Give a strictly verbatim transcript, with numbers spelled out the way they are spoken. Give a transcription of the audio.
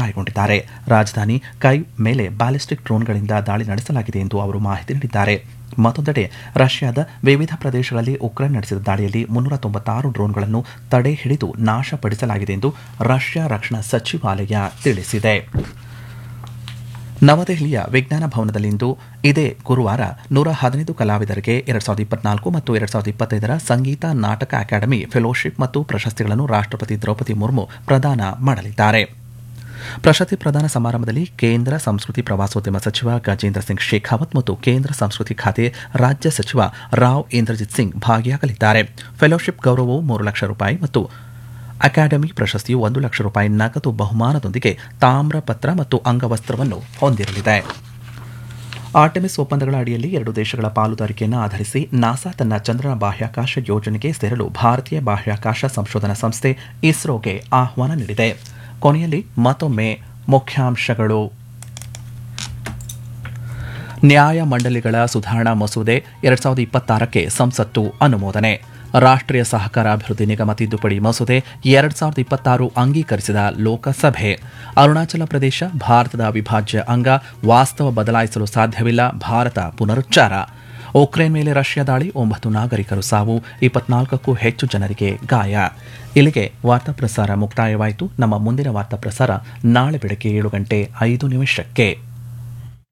ಗಾಯಗೊಂಡಿದ್ದಾರೆ. ರಾಜಧಾನಿ ಕೈ ಮೇಲೆ ಬ್ಯಾಲಿಸ್ಟಿಕ್ ಡ್ರೋನ್ಗಳಿಂದ ದಾಳಿ ನಡೆಸಲಾಗಿದೆ ಎಂದು ಅವರು ಮಾಹಿತಿ ನೀಡಿದ್ದಾರೆ. ಮತ್ತೊಂದೆಡೆ ರಷ್ಯಾದ ವಿವಿಧ ಪ್ರದೇಶಗಳಲ್ಲಿ ಉಕ್ರೇನ್ ನಡೆಸಿದ ದಾಳಿಯಲ್ಲಿ ಮುನ್ನೂರ ತೊಂಬತ್ತಾರು ಡ್ರೋನ್ಗಳನ್ನು ತಡೆ ಹಿಡಿದು ನಾಶಪಡಿಸಲಾಗಿದೆ ಎಂದು ರಷ್ಯಾ ರಕ್ಷಣಾ ಸಚಿವಾಲಯ ತಿಳಿಸಿದೆ. ನವದೆಹಲಿಯ ವಿಜ್ಞಾನ ಭವನದಲ್ಲಿಂದು ಇದೇ ಗುರುವಾರ ನೂರ ಹದಿನೈದು ಕಲಾವಿದರಿಗೆ ಎರಡ್ ಸಾವಿರದ ಇಪ್ಪತ್ನಾಲ್ಕು ಮತ್ತು ಎರಡ್ ಸಾವಿರದ ಇಪ್ಪತ್ತೈದರ ಸಂಗೀತ ನಾಟಕ ಅಕಾಡೆಮಿ ಫೆಲೋಶಿಪ್ ಮತ್ತು ಪ್ರಶಸ್ತಿಗಳನ್ನು ರಾಷ್ಟ್ರಪತಿ ದ್ರೌಪದಿ ಮುರ್ಮು ಪ್ರದಾನ ಮಾಡಲಿದ್ದಾರೆ. ಪ್ರಶಸ್ತಿ ಪ್ರದಾನ ಸಮಾರಂಭದಲ್ಲಿ ಕೇಂದ್ರ ಸಂಸ್ಕೃತಿ ಪ್ರವಾಸೋದ್ಯಮ ಸಚಿವ ಗಜೇಂದ್ರ ಸಿಂಗ್ ಶೇಖಾವತ್ ಮತ್ತು ಕೇಂದ್ರ ಸಂಸ್ಕೃತಿ ಖಾತೆ ರಾಜ್ಯ ಸಚಿವ ರಾವ್ ಇಂದ್ರಜಿತ್ ಸಿಂಗ್ ಭಾಗಿಯಾಗಲಿದ್ದಾರೆ. ಫೆಲೋಶಿಪ್ ಗೌರವವು ಮೂರು ಲಕ್ಷ ರೂಪಾಯಿ ಮತ್ತು ಅಕಾಡೆಮಿ ಪ್ರಶಸ್ತಿಯು ಒಂದು ಲಕ್ಷ ರೂಪಾಯಿ ನಗದು ಬಹುಮಾನದೊಂದಿಗೆ ತಾಮ್ರಪತ್ರ ಮತ್ತು ಅಂಗವಸ್ತ್ರವನ್ನು ಹೊಂದಿರಲಿದೆ. ಆರ್ಟೆಮಿಸ್ ಒಪ್ಪಂದಗಳ ಅಡಿಯಲ್ಲಿ ಎರಡು ದೇಶಗಳ ಪಾಲುದಾರಿಕೆಯನ್ನು ಆಧರಿಸಿ ನಾಸಾ ತನ್ನ ಚಂದ್ರನ ಬಾಹ್ಯಾಕಾಶ ಯೋಜನೆಗೆ ಸೇರಲು ಭಾರತೀಯ ಬಾಹ್ಯಾಕಾಶ ಸಂಶೋಧನಾ ಸಂಸ್ಥೆ ಇಸ್ರೋಗೆ ಆಹ್ವಾನ ನೀಡಿದೆ. ಕೊನೆಯಲ್ಲಿ ಮತ್ತೊಮ್ಮೆ ಮುಖ್ಯಾಂಶಗಳು. ನ್ಯಾಯಮಂಡಳಿಗಳ ಸುಧಾರಣಾ ಮಸೂದೆ ಎರಡ್ ಸಾವಿರದ ಇಪ್ಪತ್ತಾರಕ್ಕೆ ಸಂಸತ್ತು ಅನುಮೋದನೆ. ರಾಷ್ಟ್ರೀಯ ಸಹಕಾರ ಅಭಿವೃದ್ಧಿ ನಿಗಮ ತಿದ್ದುಪಡಿ ಮಸೂದೆ ಎರಡ್ ಸಾವಿರದ ಇಪ್ಪತ್ತಾರು ಅಂಗೀಕರಿಸಿದ ಲೋಕಸಭೆ. ಅರುಣಾಚಲ ಪ್ರದೇಶ ಭಾರತದ ಅವಿಭಾಜ್ಯ ಅಂಗ, ವಾಸ್ತವ ಬದಲಾಯಿಸಲು ಸಾಧ್ಯವಿಲ್ಲ, ಭಾರತ ಪುನರುಚ್ಚಾರ. ಉಕ್ರೇನ್ ಮೇಲೆ ರಷ್ಯಾ ದಾಳಿ, ಒಂಬತ್ತು ನಾಗರಿಕರು ಸಾವು, ಇಪ್ಪತ್ನಾಲ್ಕಕ್ಕೂ ಹೆಚ್ಚು ಜನರಿಗೆ ಗಾಯ. ಇಲ್ಲಿಗೆ ವಾರ್ತಾ ಪ್ರಸಾರ ಮುಕ್ತಾಯವಾಯಿತು. ನಮ್ಮ ಮುಂದಿನ ವಾರ್ತಾ ಪ್ರಸಾರ ನಾಳೆ ಬೆಳಗ್ಗೆ ಏಳು ಗಂಟೆ ಐದು ನಿಮಿಷಕ್ಕೆ.